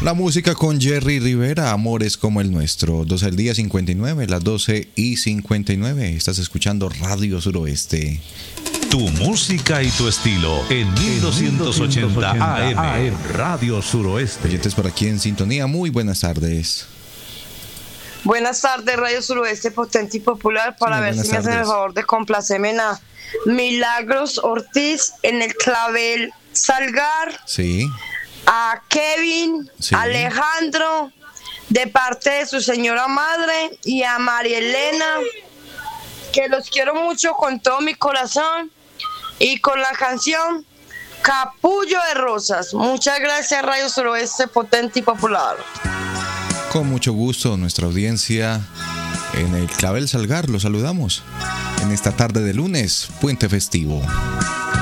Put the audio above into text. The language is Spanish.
La música con Jerry Rivera, Amores como el nuestro. 12 al día 59, las 12:59. Estás escuchando Radio Suroeste. Tu música y tu estilo en 1280 AM Radio Suroeste. Oyentes por aquí en sintonía, muy buenas tardes. Buenas tardes, Radio Suroeste, potente y popular, para ver si me hacen el favor de complacerme a Milagros Ortiz en el clavel Salgar. Sí. A Kevin, Sí. Alejandro, de parte de su señora madre, y a María Elena, que los quiero mucho con todo mi corazón, y con la canción Capullo de Rosas. Muchas gracias, Radio Suroeste, potente y popular. Con mucho gusto, nuestra audiencia en el clavel Salgar, los saludamos en esta tarde de lunes, puente festivo.